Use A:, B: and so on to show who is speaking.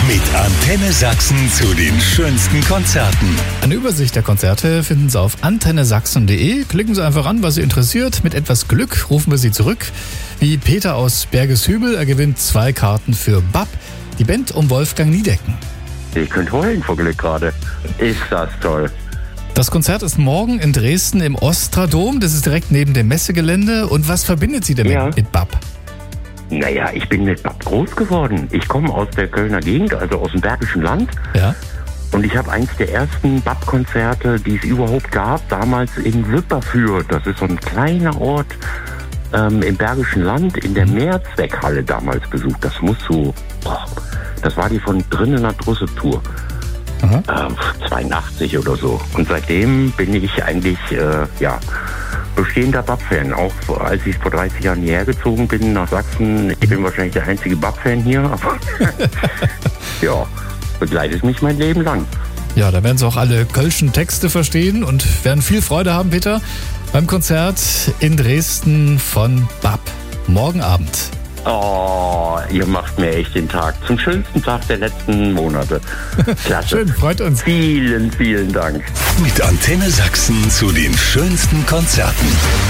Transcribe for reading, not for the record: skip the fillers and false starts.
A: Mit Antenne Sachsen zu den schönsten Konzerten.
B: Eine Übersicht der Konzerte finden Sie auf antennesachsen.de. Klicken Sie einfach an, was Sie interessiert. Mit etwas Glück rufen wir Sie zurück. Wie Peter aus Bergeshübel. Er gewinnt 2 Karten für BAP, die Band um Wolfgang Niedecken.
C: Ich könnte heulen vor Glück gerade. Ist das toll.
B: Das Konzert ist morgen in Dresden im Ostradom. Das ist direkt neben dem Messegelände. Und was verbindet Sie denn mit BAP?
C: Naja, ich bin mit BAP groß geworden. Ich komme aus der Kölner Gegend, also aus dem Bergischen Land.
B: Ja.
C: Und ich habe eins der ersten BAP-Konzerte, die es überhaupt gab, damals in Wipperfürth. Das ist so ein kleiner Ort im Bergischen Land, in der Mehrzweckhalle damals besucht. Das muss so, das war die von drinnen nach Drüsse-Tour. 82 oder so. Und seitdem bin ich eigentlich, bestehender BAP-Fan. Auch als ich vor 30 Jahren hierher gezogen bin nach Sachsen. Ich bin wahrscheinlich der einzige BAP-Fan hier. Aber ja, begleitet mich mein Leben lang.
B: Ja, da werden Sie auch alle kölschen Texte verstehen und werden viel Freude haben, Peter, beim Konzert in Dresden von BAP. Morgen Abend.
C: Oh, ihr macht mir echt den Tag. Zum schönsten Tag der letzten Monate. Klasse.
B: Schön, freut uns.
C: Vielen, vielen Dank.
A: Mit Antenne Sachsen zu den schönsten Konzerten.